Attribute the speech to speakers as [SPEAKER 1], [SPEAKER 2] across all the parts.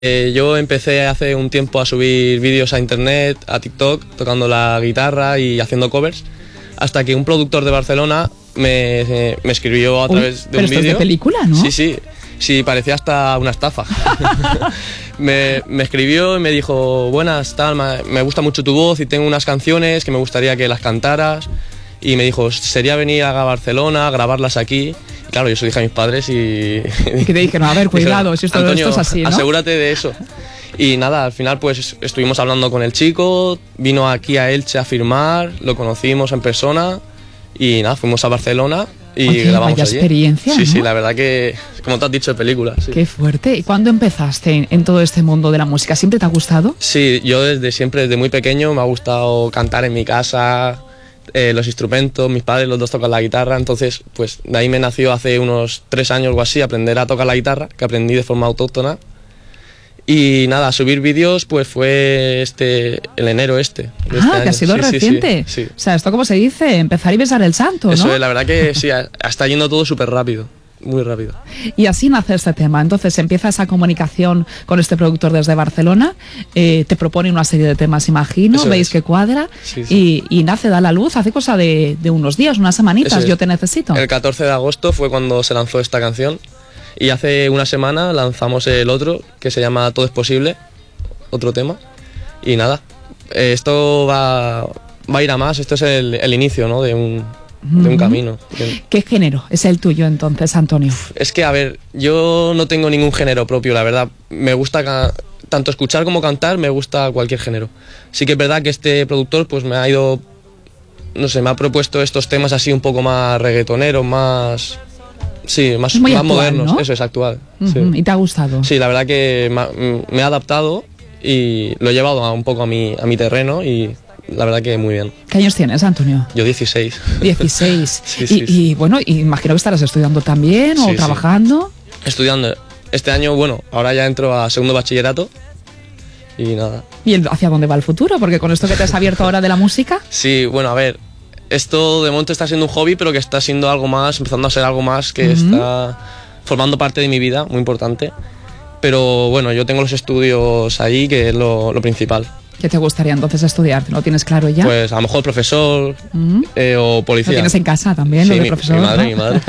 [SPEAKER 1] Yo empecé hace un tiempo a subir vídeos a internet, a TikTok, tocando la guitarra y haciendo covers, hasta que un productor de Barcelona me escribió a través de un vídeo.
[SPEAKER 2] Pero esto es de película, ¿no?
[SPEAKER 1] Sí, parecía hasta una estafa. me escribió y me dijo, buenas, tal, me gusta mucho tu voz y tengo unas canciones que me gustaría que las cantaras. Y me dijo, sería venir a Barcelona, a grabarlas aquí. Y claro, yo se lo dije a mis padres y
[SPEAKER 2] que te dijeron, a ver, cuidado, si esto es así, ¿no?
[SPEAKER 1] Asegúrate de eso. Y nada, al final pues estuvimos hablando con el chico, vino aquí a Elche a firmar, lo conocimos en persona y nada, fuimos a Barcelona y grabamos
[SPEAKER 2] vaya
[SPEAKER 1] allí.
[SPEAKER 2] Experiencia,
[SPEAKER 1] Sí,
[SPEAKER 2] ¿no?
[SPEAKER 1] sí, la verdad que, como te has dicho, de película. Sí.
[SPEAKER 2] Qué fuerte. ¿Y cuándo empezaste en todo este mundo de la música? ¿Siempre te ha gustado?
[SPEAKER 1] Sí, yo desde siempre, desde muy pequeño, me ha gustado cantar en mi casa, los instrumentos, mis padres los dos tocan la guitarra, entonces pues de ahí me nació hace unos 3 años o así aprender a tocar la guitarra, que aprendí de forma autóctona. Y nada, subir vídeos pues fue el enero de este año.
[SPEAKER 2] Que ha sido reciente.
[SPEAKER 1] Sí.
[SPEAKER 2] O sea, esto como se dice, empezar y besar el santo, ¿no?
[SPEAKER 1] Eso es, la verdad que sí, está yendo todo súper rápido, muy rápido.
[SPEAKER 2] Y así nace este tema. Entonces empieza esa comunicación con este productor desde Barcelona, te propone una serie de temas, imagino,
[SPEAKER 1] Eso
[SPEAKER 2] veis
[SPEAKER 1] es.
[SPEAKER 2] que cuadra,
[SPEAKER 1] Sí.
[SPEAKER 2] y nace, da la luz, hace cosa de unos días, unas semanitas,
[SPEAKER 1] Eso es.
[SPEAKER 2] Yo te necesito.
[SPEAKER 1] El 14 de agosto fue cuando se lanzó esta canción y hace una semana lanzamos el otro, que se llama Todo es posible, otro tema. Y nada, esto va a ir a más, esto es el inicio, ¿no? de un camino.
[SPEAKER 2] ¿Qué género es el tuyo entonces, Antonio?
[SPEAKER 1] Es que, a ver, yo no tengo ningún género propio, la verdad. Me gusta tanto escuchar como cantar, me gusta cualquier género. Sí que es verdad que este productor pues me ha ido, no sé, me ha propuesto estos temas así un poco más reggaetoneros, más... Sí, más
[SPEAKER 2] actual,
[SPEAKER 1] modernos,
[SPEAKER 2] ¿no?
[SPEAKER 1] Eso es, actual. Sí.
[SPEAKER 2] ¿Y te ha gustado?
[SPEAKER 1] Sí, la verdad que me he adaptado y lo he llevado un poco a mi terreno y la verdad que muy bien.
[SPEAKER 2] ¿Qué años tienes, Antonio?
[SPEAKER 1] Yo 16.
[SPEAKER 2] 16.
[SPEAKER 1] Sí.
[SPEAKER 2] Y bueno, imagino que estarás estudiando también o trabajando.
[SPEAKER 1] Estudiando. Este año, bueno, ahora ya entro a segundo bachillerato y nada.
[SPEAKER 2] ¿Y hacia dónde va el futuro? Porque con esto que te has abierto ahora de la música...
[SPEAKER 1] Sí, bueno, a ver, esto de momento está siendo un hobby, pero que está siendo algo más, empezando a ser algo más que está formando parte de mi vida, muy importante. Pero bueno, yo tengo los estudios ahí, que es lo principal.
[SPEAKER 2] ¿Qué te gustaría entonces estudiar? ¿Lo tienes claro ya?
[SPEAKER 1] Pues a lo mejor profesor o policía.
[SPEAKER 2] ¿Lo tienes en casa también,
[SPEAKER 1] sí,
[SPEAKER 2] lo de profesor?
[SPEAKER 1] mi madre.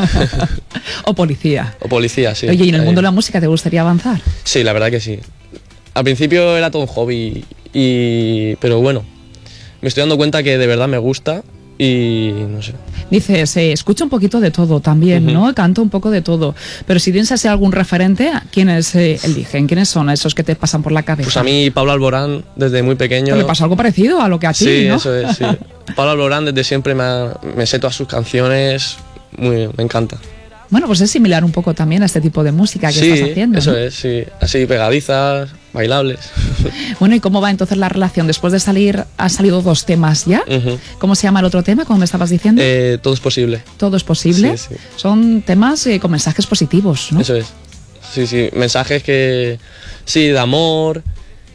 [SPEAKER 2] O policía.
[SPEAKER 1] O policía, sí.
[SPEAKER 2] Oye, ¿y en el mundo de la música te gustaría avanzar?
[SPEAKER 1] Sí, la verdad que sí. Al principio era todo un hobby, pero bueno, me estoy dando cuenta que de verdad me gusta y no sé.
[SPEAKER 2] Dices, escucho un poquito de todo también, ¿no? Canto un poco de todo. Pero si tienes así algún referente, ¿quiénes eligen? ¿Quiénes son esos que te pasan por la cabeza?
[SPEAKER 1] Pues a mí Pablo Alborán, desde muy pequeño...
[SPEAKER 2] ¿Le pasa algo parecido a lo que a ti,
[SPEAKER 1] sí,
[SPEAKER 2] ¿no?
[SPEAKER 1] Eso es, sí. Pablo Alborán desde siempre me sé todas sus canciones, me encanta.
[SPEAKER 2] Bueno, pues es similar un poco también a este tipo de música que estás haciendo.
[SPEAKER 1] Eso
[SPEAKER 2] ¿no?
[SPEAKER 1] es, sí. Así pegadizas, bailables.
[SPEAKER 2] Bueno, ¿y cómo va entonces la relación? Después de salir, han salido 2 temas ya. ¿Cómo se llama el otro tema, como me estabas diciendo?
[SPEAKER 1] Todo es posible.
[SPEAKER 2] Todo es posible.
[SPEAKER 1] Sí.
[SPEAKER 2] Son temas con mensajes positivos, ¿no?
[SPEAKER 1] Eso es. Sí. Mensajes que... Sí, de amor...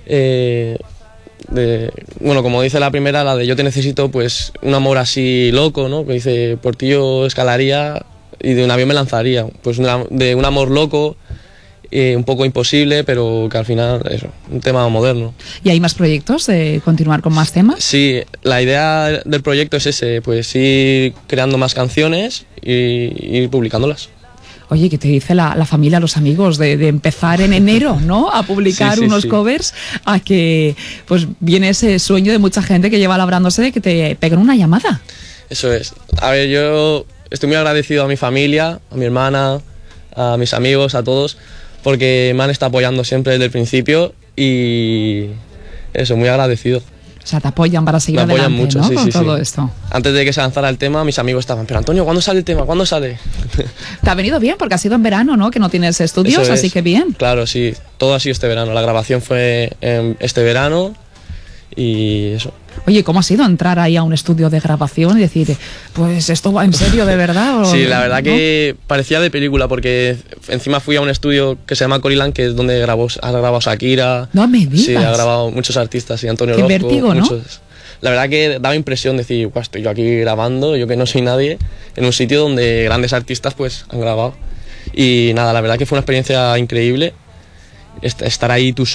[SPEAKER 1] bueno, como dice la primera, la de yo te necesito, pues un amor así loco, ¿no? Que dice, por ti yo escalaría y de un avión me lanzaría. Pues de un amor loco, un poco imposible, pero que al final es un tema moderno.
[SPEAKER 2] ¿Y hay más proyectos de continuar con más temas?
[SPEAKER 1] Sí, la idea del proyecto es ese, pues ir creando más canciones y ir publicándolas.
[SPEAKER 2] Oye, ¿qué te dice la familia, los amigos, de empezar en enero, ¿no? A publicar unos covers, a que pues viene ese sueño de mucha gente que lleva labrándose de que te peguen una llamada?
[SPEAKER 1] Eso es. A ver, yo estoy muy agradecido a mi familia, a mi hermana, a mis amigos, a todos, porque me han estado apoyando siempre desde el principio y eso, muy agradecido.
[SPEAKER 2] O sea, te apoyan para seguir adelante,
[SPEAKER 1] mucho,
[SPEAKER 2] ¿no?
[SPEAKER 1] sí,
[SPEAKER 2] Con
[SPEAKER 1] sí,
[SPEAKER 2] todo
[SPEAKER 1] sí.
[SPEAKER 2] esto.
[SPEAKER 1] Antes de que se lanzara el tema, mis amigos estaban, pero Antonio, ¿cuándo sale el tema? ¿Cuándo sale?
[SPEAKER 2] Te ha venido bien, porque ha sido en verano, ¿no? Que no tienes estudios,
[SPEAKER 1] Eso es.
[SPEAKER 2] así que bien.
[SPEAKER 1] Claro, sí, todo ha sido este verano. La grabación fue este verano y eso.
[SPEAKER 2] Oye, ¿cómo ha sido entrar ahí a un estudio de grabación y decir, pues esto va en serio de verdad?
[SPEAKER 1] Sí, la verdad que parecía de película, porque encima fui a un estudio que se llama Corilan, que es donde ha grabado Shakira.
[SPEAKER 2] No me digas.
[SPEAKER 1] Sí, ha grabado muchos artistas, y Antonio
[SPEAKER 2] Qué
[SPEAKER 1] Orozco,
[SPEAKER 2] vértigo, ¿no?
[SPEAKER 1] muchos. La verdad que daba impresión decir, estoy yo aquí grabando, yo que no soy nadie, en un sitio donde grandes artistas pues han grabado. Y nada, la verdad que fue una experiencia increíble estar ahí tú